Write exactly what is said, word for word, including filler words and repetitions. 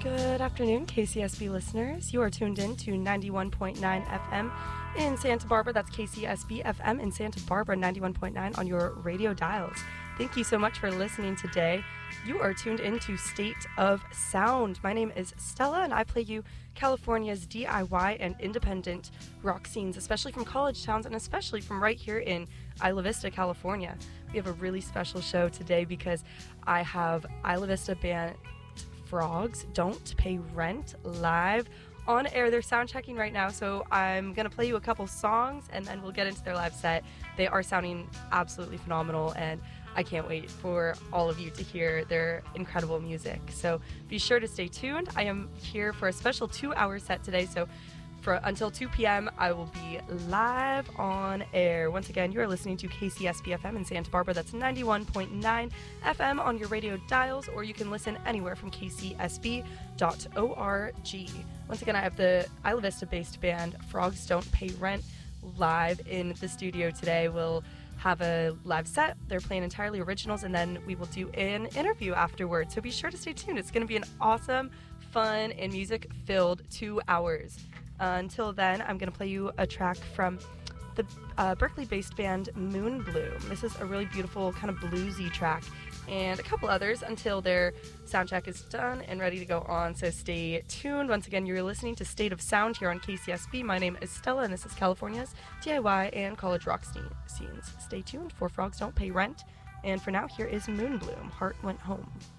Good afternoon, K C S B listeners. You are tuned in to ninety-one point nine F M in Santa Barbara. That's K C S B F M in Santa Barbara, ninety-one point nine on your radio dials. Thank you so much for listening today. You are tuned into State of Sound. My name is Stella, and I play you California's D I Y and independent rock scenes, especially from college towns and especially from right here in Isla Vista, California. We have a really special show today because I have Isla Vista band Frogs Don't Pay Rent live on air. They're sound checking right now, so I'm gonna play you a couple songs and then we'll get into their live set. They are sounding absolutely phenomenal, and I can't wait for all of you to hear their incredible music. So be sure to stay tuned. I am here for a special two-hour set today, so for until two p.m. I will be live on air. Once again, you are listening to K C S B F M in Santa Barbara. That's ninety-one point nine F M on your radio dials, or you can listen anywhere from k c s b dot org. Once again, I have the Isla Vista-based band Frogs Don't Pay Rent live in the studio today. We'll have a live set. They're playing entirely originals, and then we will do an interview afterwards. So be sure to stay tuned. It's going to be an awesome, fun, and music-filled two hours. Uh, until then, I'm going to play you a track from the uh, Berkeley-based band Moonbloom. This is a really beautiful, kind of bluesy track, and a couple others until their sound check is done and ready to go on, so stay tuned. Once again, you're listening to State of Sound here on K C S B. My name is Stella, and this is California's D I Y and college rock scenes. Stay tuned for Frogs Don't Pay Rent, and for now, here is Moonbloom, Heart Went Home.